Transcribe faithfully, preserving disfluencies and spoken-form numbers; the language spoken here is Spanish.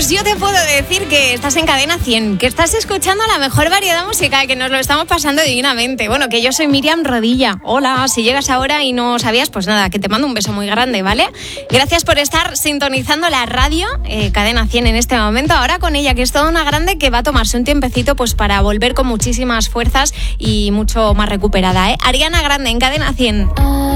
Pues yo te puedo decir que estás en Cadena cien, que estás escuchando la mejor variedad musical, que nos lo estamos pasando divinamente. Bueno, que yo soy Miriam Rodilla. Hola, si llegas ahora y no sabías, pues nada, que te mando un beso muy grande, ¿vale? Gracias por estar sintonizando la radio, eh, Cadena cien en este momento. Ahora con ella, que es toda una grande, que va a tomarse un tiempecito pues para volver con muchísimas fuerzas y mucho más recuperada, ¿eh? Ariana Grande en Cadena cien.